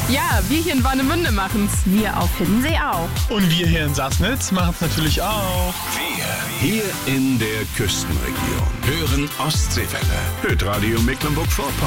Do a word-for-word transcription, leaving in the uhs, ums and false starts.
Ja, wir hier in Warnemünde machen's. Wir auf Hiddensee auch. Und wir hier in Sassnitz machen's natürlich auch. Wir hier in der Küstenregion hören Ostseewelle. Hitradio Mecklenburg-Vorpommern.